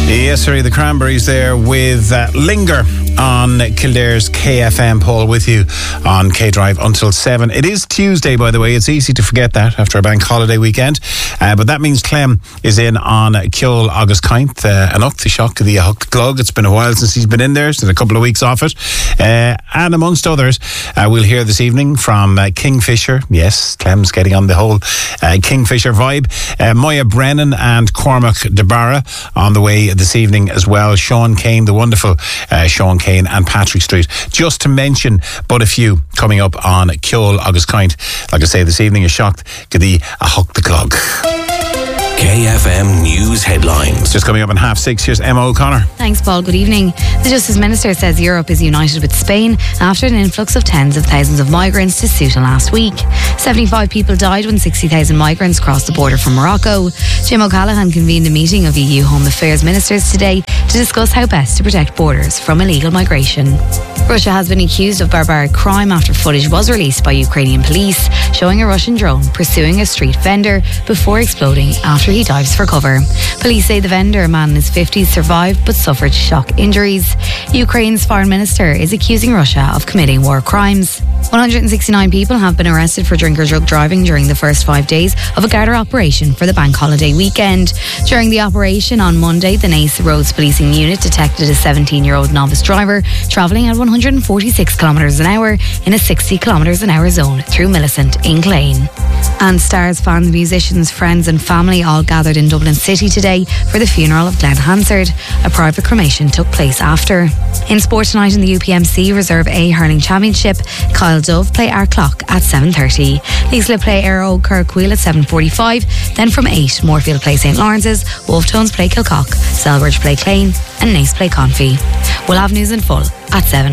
Yes, sorry, the Cranberries there with Linger on Kildare's KFM. Paul with you on K-Drive until 7. It is Tuesday, by the way. It's easy to forget that after a bank holiday weekend. But that means Clem is in on Ceol Agus Caint. An up the shock of the Glug. It's been a while since he's been in there. Since a couple of weeks off it. And amongst others, we'll hear this evening from Kingfisher. Yes, Clem's getting on the whole Kingfisher vibe. Moya Brennan and Cormac DeBarra on the way this evening as well. Sean Kane, the wonderful Sean Kane, and Patrick Street, just to mention but a few, coming up on Ceol Agus Caint. Like I say, this evening is shocked Gadi a Huck the Clog. KFM News Headlines. Just coming up in 6:30. Here's Emma O'Connor. Thanks, Paul. Good evening. The Justice Minister says Europe is united with Spain after an influx of tens of thousands of migrants to Ceuta last week. 75 people died when 60,000 migrants crossed the border from Morocco. Jim O'Callaghan convened a meeting of EU Home Affairs ministers today to discuss how best to protect borders from illegal migration. Russia has been accused of barbaric crime after footage was released by Ukrainian police showing a Russian drone pursuing a street vendor before exploding after he dives for cover. Police say the vendor, a man in his 50s, survived but suffered shock injuries. Ukraine's foreign minister is accusing Russia of committing war crimes. 169 people have been arrested for drink or drug driving during the first 5 days of a Garda operation for the bank holiday weekend. During the operation on Monday, the Naas Roads Policing Unit detected a 17-year-old novice driver travelling at 146 kilometres an hour in a 60 kilometres an hour zone through Millicent in Clane. And Stars fans, musicians, friends and family all gathered in Dublin City today for the funeral of Glenn Hansard. A private cremation took place after. In sport tonight in the UPMC Reserve A Hurling Championship, Kyle Dove play Arclock at 7:30. Leesla play Arrow Kirkwheel at 7:45. Then from 8, Moorfield play St Lawrence's, Wolftones play Kilcock, Selbridge play Clane and Naas play Confi. We'll have news in full at 7.